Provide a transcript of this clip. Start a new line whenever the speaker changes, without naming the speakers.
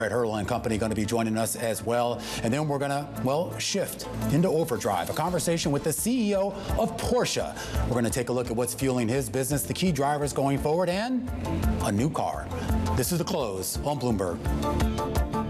Hurley and Company going to be joining us as well. And then we're going to, well, shift into Overdrive, a conversation with the CEO of Porsche. We're going to take a look at what's fueling his business, the key drivers going forward, and a new car. This is The Close on Bloomberg.